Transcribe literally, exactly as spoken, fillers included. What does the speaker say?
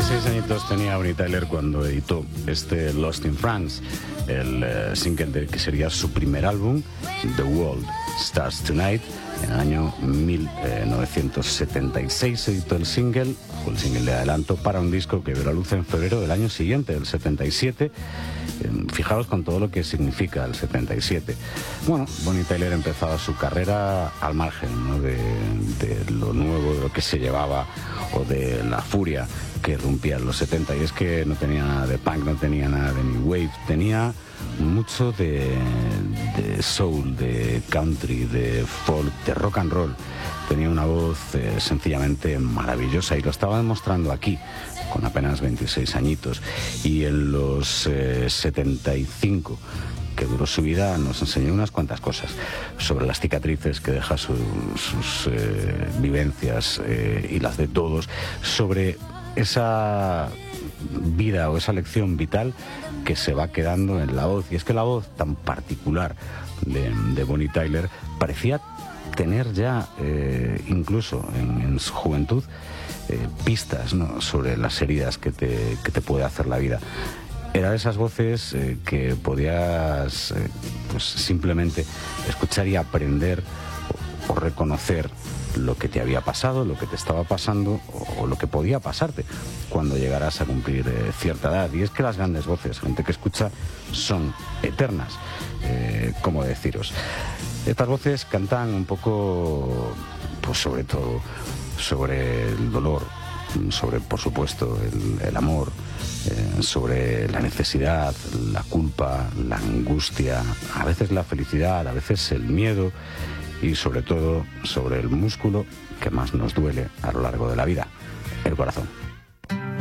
veintiséis añitos tenía Bonnie Tyler cuando editó este Lost in France, el uh, single de que sería su primer álbum, The World Starts Tonight. En el año mil novecientos setenta y seis editó el single, o el single de adelanto, para un disco que vio la luz en febrero del año siguiente, del setenta y siete. Eh, fijaos con todo lo que significa el setenta y siete. Bueno, Bonnie Tyler empezaba su carrera al margen, ¿no?, de, de lo nuevo, de lo que se llevaba, o de la furia que irrumpía en los setenta. Y es que no tenía nada de punk, no tenía nada de new wave, tenía mucho de, de soul, de country, de folk, de rock and roll. Tenía una voz eh, sencillamente maravillosa, y lo estaba demostrando aquí con apenas veintiséis añitos. Y en los eh, setenta y cinco que duró su vida, nos enseñó unas cuantas cosas sobre las cicatrices que deja su, sus eh, vivencias eh, y las de todos, sobre esa vida o esa lección vital que se va quedando en la voz. Y es que la voz tan particular de, de Bonnie Tyler parecía tener ya, eh, incluso en, en su juventud, eh, pistas, ¿no?, sobre las heridas que te, que te puede hacer la vida. Era de esas voces eh, que podías eh, pues simplemente escuchar y aprender o, o reconocer lo que te había pasado, lo que te estaba pasando, o, o lo que podía pasarte cuando llegaras a cumplir eh, cierta edad. Y es que las grandes voces, gente que escucha, son eternas. Eh, ¿Cómo deciros? Estas voces cantan un poco, pues sobre todo, sobre el dolor, sobre, por supuesto, el, el amor, eh, sobre la necesidad, la culpa, la angustia, a veces la felicidad, a veces el miedo, y sobre todo sobre el músculo que más nos duele a lo largo de la vida, el corazón.